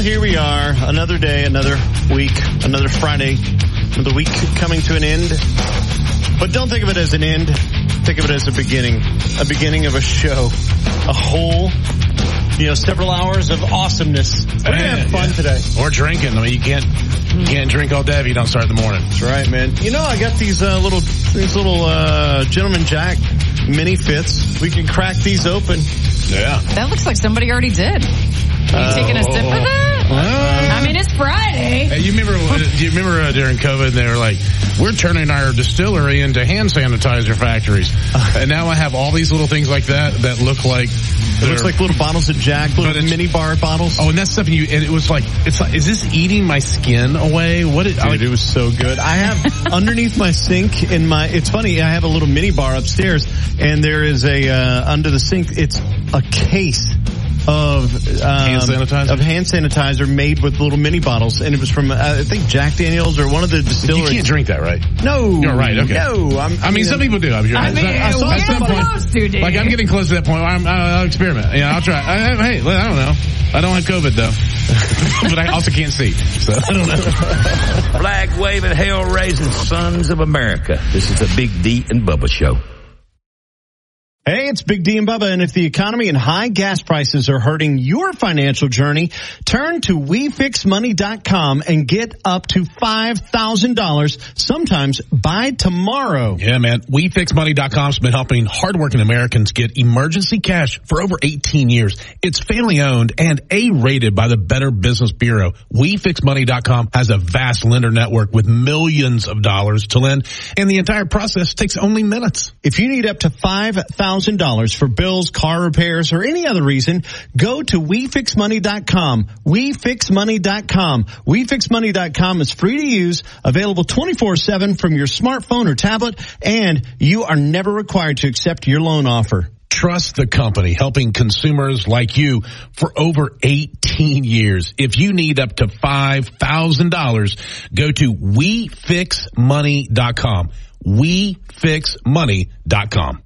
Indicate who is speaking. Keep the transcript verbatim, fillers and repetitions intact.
Speaker 1: here we are. Another day, another week, another Friday, another week coming to an end. But don't think of it as an end. Think of it as a beginning. A beginning of a show. A whole, you know, several hours of awesomeness. We're going to have fun
Speaker 2: yeah.
Speaker 1: today.
Speaker 2: Or drinking. I mean, you can't, you can't drink all day if you don't start in the morning.
Speaker 1: That's right, man. You know, I got these uh, little, these little uh, Gentleman Jack mini fits. We can crack these open.
Speaker 2: Yeah.
Speaker 3: That looks like somebody already did. Are you
Speaker 1: Uh,
Speaker 3: taking a sip of that?
Speaker 2: Uh,
Speaker 3: I mean, it's Friday.
Speaker 2: Hey, you remember? Do you remember uh, during COVID they were like, "We're turning our distillery into hand sanitizer factories," and now I have all these little things like that that look like
Speaker 1: It looks like little bottles of Jack, little mini bar bottles.
Speaker 2: Oh, and that's stuff you. And it was like, it's like, is this eating my skin away? What? It,
Speaker 1: Dude,
Speaker 2: like,
Speaker 1: it was so good. I have underneath my sink in my. It's funny. I have a little mini bar upstairs, and there is a uh, under the sink. It's a case of um,
Speaker 2: hand sanitizer
Speaker 1: of hand sanitizer made with little mini bottles, and it was from uh, I think Jack Daniels or one of the distilleries.
Speaker 2: You can't drink that, right?
Speaker 1: No,
Speaker 2: you're right. Okay,
Speaker 1: no. I'm,
Speaker 2: I, I mean, some people do. I'm sure.
Speaker 3: I mean,
Speaker 2: I,
Speaker 3: we're
Speaker 2: at some point,
Speaker 3: close to, dude.
Speaker 2: like I'm getting close to that point. Where I'm, I'll experiment. Yeah, I'll try. I, I, hey, I don't know. I don't have COVID though, but I also can't see, so I don't know.
Speaker 4: Flag waving, hell raising sons of America. This is the Big D and Bubba Show.
Speaker 1: Hey, it's Big D and Bubba, and if the economy and high gas prices are hurting your financial journey, turn to we fix money dot com and get up to five thousand dollars, sometimes by tomorrow.
Speaker 2: Yeah, man. we fix money dot com's been helping hardworking Americans get emergency cash for over eighteen years. It's family owned and A-rated by the Better Business Bureau. we fix money dot com has a vast lender network with millions of dollars to lend, and the entire process takes only minutes.
Speaker 1: If you need up to five thousand dollars for bills, car repairs, or any other reason, go to we fix money dot com. we fix money dot com. we fix money dot com is free to use, available twenty-four seven from your smartphone or tablet, and you are never required to accept your loan offer.
Speaker 2: Trust the company, helping consumers like you for over eighteen years. If you need up to five thousand dollars, go to we fix money dot com. we fix money dot com.